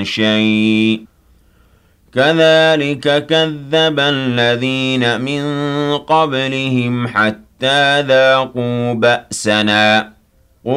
شيء كذلك كذب الذين من قبلهم حتى ذاقوا بأسنا